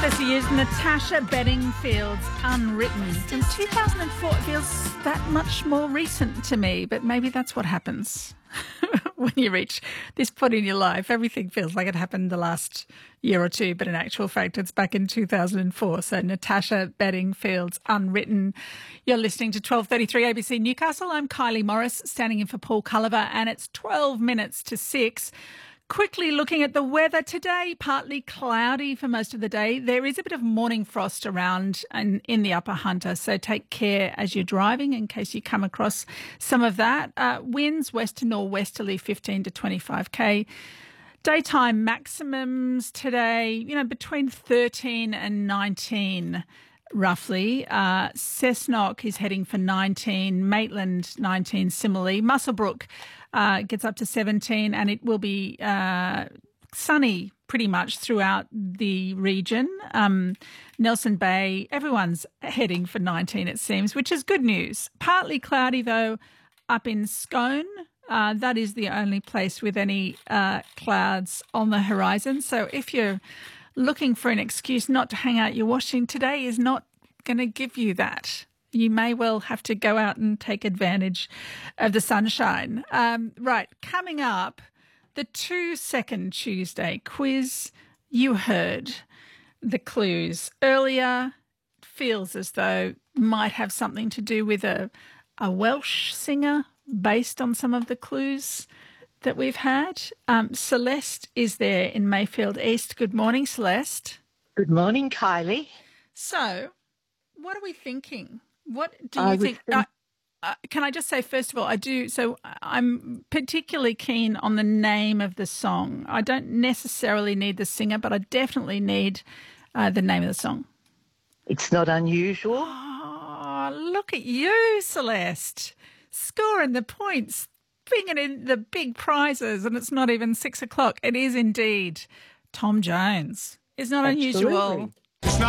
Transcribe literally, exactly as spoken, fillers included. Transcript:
Ceci is Natasha Bedingfield's Unwritten. From two thousand four, it feels that much more recent to me, but maybe that's what happens when you reach this point in your life. Everything feels like it happened the last year or two, but in actual fact, it's back in two thousand four. So Natasha Bedingfield's Unwritten. You're listening to twelve thirty-three A B C Newcastle. I'm Kylie Morris, standing in for Paul Culliver, and it's twelve minutes to six. Quickly looking at the weather today, partly cloudy for most of the day. There is a bit of morning frost around in, in the Upper Hunter, so take care as you're driving in case you come across some of that. Uh, winds west to northwesterly fifteen to twenty-five k. Daytime maximums today, you know, between thirteen and nineteen roughly. Uh, Cessnock is heading for nineteen, Maitland nineteen similarly. Muswellbrook uh, gets up to seventeen, and it will be uh, sunny pretty much throughout the region. Um, Nelson Bay, everyone's heading for nineteen it seems, which is good news. Partly cloudy though up in Scone. Uh, that is the only place with any uh, clouds on the horizon. So if you're looking for an excuse not to hang out your washing, today is not going to give you that. You may well have to go out and take advantage of the sunshine. Um, right, coming up, the two-second Tuesday quiz. You heard the clues earlier. Feels as though might have something to do with a, a Welsh singer based on some of the clues that we've had. Um, Celeste is there in Mayfield East. Good morning, Celeste. Good morning, Kylie. So, what are we thinking? What do you I think? think- Uh, uh, can I just say, first of all, I do. So, I'm particularly keen on the name of the song. I don't necessarily need the singer, but I definitely need uh, the name of the song. It's not unusual. Oh, look at you, Celeste, scoring the points, bringing in the big prizes, and it's not even six o'clock. It is indeed Tom Jones. It's not Absolutely. unusual. It's not